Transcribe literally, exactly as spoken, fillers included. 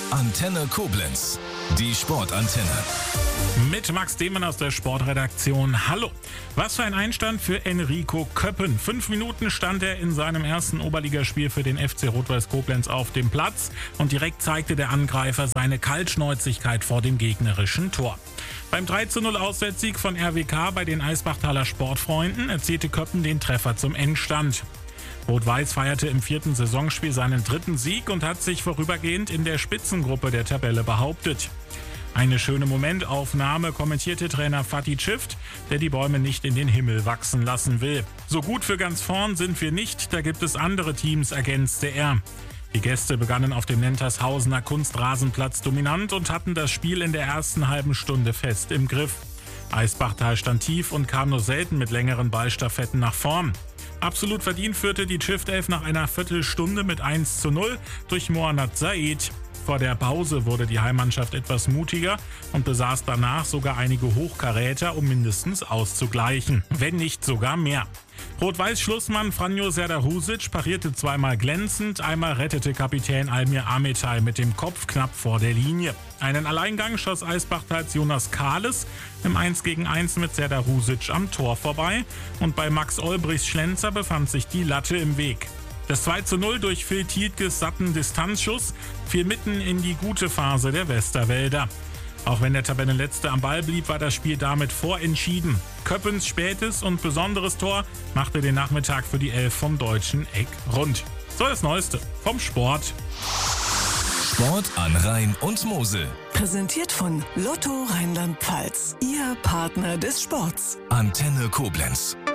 Antenne Koblenz, die Sportantenne. Mit Max Demann aus der Sportredaktion. Hallo. Was für ein Einstand für Enrico Köppen. Fünf Minuten stand er in seinem ersten Oberligaspiel für den F C Rot-Weiß Koblenz auf dem Platz und direkt zeigte der Angreifer seine Kaltschnäuzigkeit vor dem gegnerischen Tor. Beim drei zu null Auswärtssieg von R W K bei den Eisbachtaler Sportfreunden erzielte Köppen den Treffer zum Endstand. Rot-Weiß feierte im vierten Saisonspiel seinen dritten Sieg und hat sich vorübergehend in der Spitzengruppe der Tabelle behauptet. Eine schöne Momentaufnahme kommentierte Trainer Fatih Çift, der die Bäume nicht in den Himmel wachsen lassen will. So gut für ganz vorn sind wir nicht, da gibt es andere Teams, ergänzte er. Die Gäste begannen auf dem Nentershausener Kunstrasenplatz dominant und hatten das Spiel in der ersten halben Stunde fest im Griff. Eisbachtal stand tief und kam nur selten mit längeren Ballstaffetten nach vorn. Absolut verdient führte die Çift-Elf nach einer Viertelstunde mit eins zu null durch Mohanad Said. Vor der Pause wurde die Heimmannschaft etwas mutiger und besaß danach sogar einige Hochkaräter, um mindestens auszugleichen, wenn nicht sogar mehr. Rot-Weiß-Schlussmann Franjo Serdarusic parierte zweimal glänzend, einmal rettete Kapitän Almir Ametay mit dem Kopf knapp vor der Linie. Einen Alleingang schoss Eisbachtals Jonas Kahles im eins gegen eins mit Serdarusic am Tor vorbei und bei Max Olbrichs Schlenzer befand sich die Latte im Weg. Das zwei zu null durch Phil Tietges satten Distanzschuss fiel mitten in die gute Phase der Westerwälder. Auch wenn der Tabellenletzte am Ball blieb, war das Spiel damit vorentschieden. Köppens spätes und besonderes Tor machte den Nachmittag für die Elf vom deutschen Eck rund. So das Neueste vom Sport. Sport an Rhein und Mosel. Präsentiert von Lotto Rheinland-Pfalz, Ihr Partner des Sports. Antenne Koblenz.